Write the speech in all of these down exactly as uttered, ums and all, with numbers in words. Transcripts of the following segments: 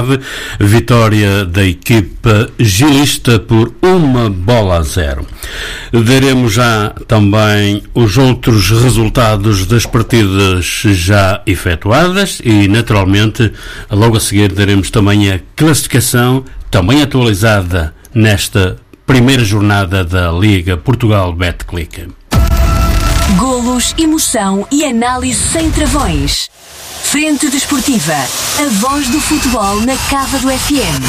Ave, vitória da equipa gilista por uma bola a zero. Daremos já também os outros resultados das partidas já efetuadas e, naturalmente, logo a seguir daremos também a classificação, também atualizada nesta primeira jornada da Liga Portugal Betclic. Golos, emoção e análise sem travões. Frente Desportiva, a voz do futebol na Cava do F M.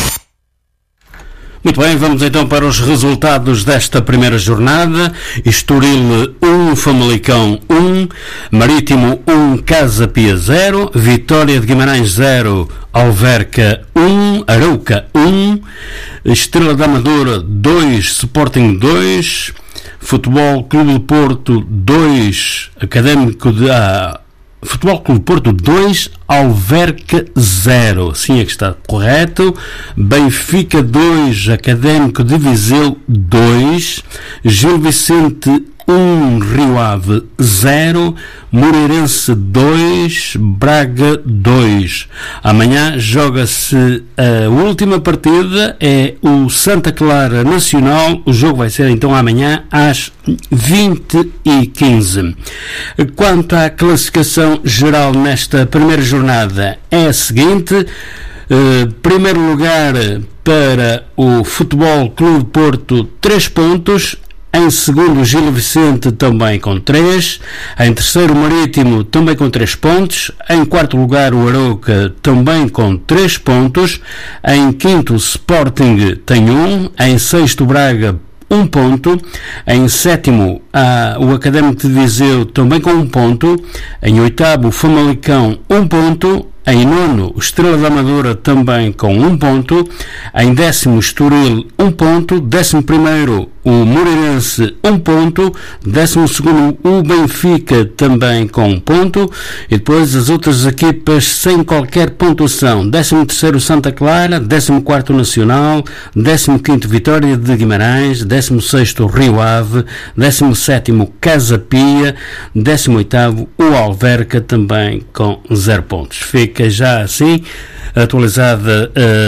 Muito bem, vamos então para os resultados desta primeira jornada. Estoril um, Famalicão um, Marítimo um, Casa Pia zero, Vitória de Guimarães zero, Alverca um, Arouca um, Estrela da Amadora dois, Sporting dois, Futebol Clube do Porto dois, Académico de... Ah, Futebol Clube Porto dois, Alverca zero. Sim, é que está correto. Benfica dois, Académico de Viseu dois, Gil Vicente um, Rio Ave zero, Moreirense dois, Braga dois. Amanhã joga-se a última partida, é o Santa Clara Nacional. O jogo vai ser então amanhã às vinte e quinze. Quanto à classificação geral nesta primeira jornada, é a seguinte: uh, primeiro lugar para o Futebol Clube Porto, três pontos. Em segundo, Gil Vicente também com três. Em terceiro, Marítimo também com três pontos. Em quarto lugar, o Arouca também com três pontos. Em quinto, Sporting tem um. Em sexto, Braga um ponto. Em sétimo, há o Académico de Viseu também com um ponto. Em oitavo, o Famalicão um ponto. Em nono, o Estrela da Amadora também com um ponto. Em décimo, Estoril um ponto. Décimo primeiro, o Moreirense um ponto. Décimo segundo, o Benfica também com um ponto. E depois as outras equipas sem qualquer pontuação: décimo terceiro, Santa Clara. Décimo quarto, Nacional. Décimo quinto, Vitória de Guimarães. Décimo sexto, Rio Ave. Décimo sétimo, Casa Pia. Décimo oitavo, o Alverca também com zero pontos. Fica já assim atualizada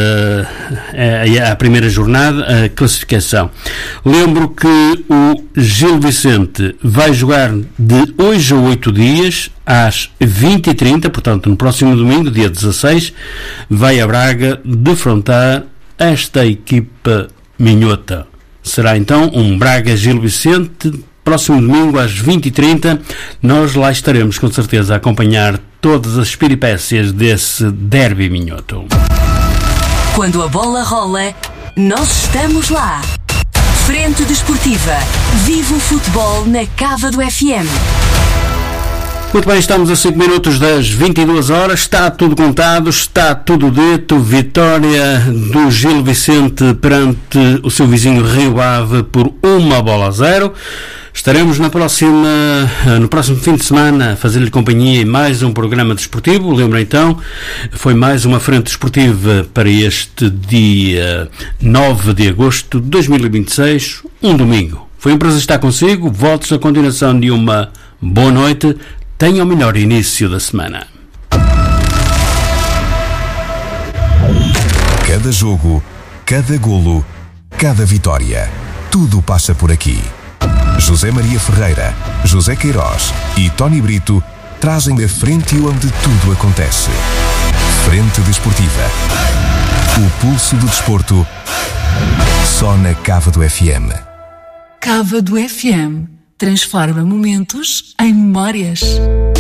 uh, a, a primeira jornada, a classificação. Lembro que o Gil Vicente vai jogar de hoje a oito dias, às vinte e trinta, portanto no próximo domingo, dia dezasseis, vai a Braga defrontar esta equipa minhota. Será então um Braga-Gil Vicente, próximo domingo às vinte e trinta. Nós lá estaremos com certeza a acompanhar todas as peripécias desse derby minhoto. Quando a bola rola, nós estamos lá. Frente Desportiva, vive o futebol na Cava do F M. Muito bem, estamos a cinco minutos das vinte e duas horas, está tudo contado, está tudo dito. Vitória do Gil Vicente perante o seu vizinho Rio Ave por uma bola a zero. Estaremos na próxima, no próximo fim de semana a fazer-lhe companhia em mais um programa desportivo. Lembra então, foi mais uma frente desportiva para este dia nove de agosto de dois mil e vinte e seis, um domingo. Foi um prazer estar consigo, votos a continuação de uma boa noite, tenha o melhor início da semana. Cada jogo, cada golo, cada vitória, tudo passa por aqui. José Maria Ferreira, José Queiroz e Tony Brito trazem da frente onde tudo acontece. Frente Desportiva. O pulso do desporto, só na Cava do F M. Cava do F M. Transforma momentos em memórias.